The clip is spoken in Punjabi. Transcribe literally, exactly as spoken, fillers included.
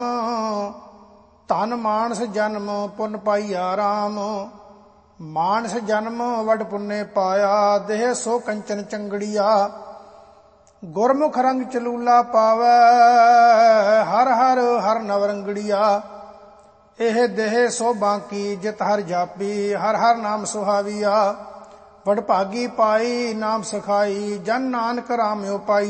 ਧਨ ਮਾਨਸ ਜਨਮ ਪੁੰਨ ਪਾਈਆ ਰਾਮ। ਮਾਨਸ ਜਨਮ ਵਡ ਪੁੰਨੇ ਪਾਇਆ ਦੇਹ ਸੋ ਕੰਚਨ ਚੰਗੜੀਆ। ਗੁਰਮੁਖ ਰੰਗ ਚਲੂਲਾ ਪਾਵੈ ਹਰ ਹਰ ਹਰ ਨਵਰੰਗੜੀਆ। ਇਹ ਦੇਹ ਸੋ ਬਾਂਕੀ ਜਿਤ ਹਰ ਜਾਪੀ ਹਰ ਹਰ ਨਾਮ ਸੁਹਾਵੀਆ। ਵਡਭਾਗੀ ਪਾਈ ਨਾਮ ਸਿਖਾਈ ਜਨ ਨਾਨਕ ਰਾਮਿਓ ਪਾਈ।